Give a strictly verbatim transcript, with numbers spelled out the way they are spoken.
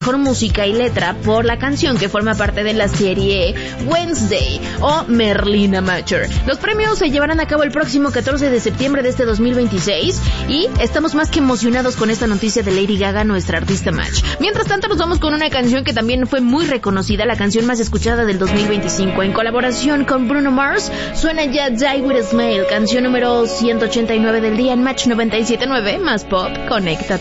Mejor música y letra por la canción que forma parte de la serie Wednesday o Merlina Macher. Los premios se llevarán a cabo el próximo catorce de septiembre de este dos mil veintiséis y estamos más que emocionados con esta noticia de Lady Gaga, nuestra artista Match. Mientras tanto nos vamos con una canción que también fue muy reconocida, la canción más escuchada del dos mil veinticinco. En colaboración con Bruno Mars, suena ya Die With A Smile, canción número ciento ochenta y nueve del día en Match noventa y siete punto nueve, más pop, conéctate.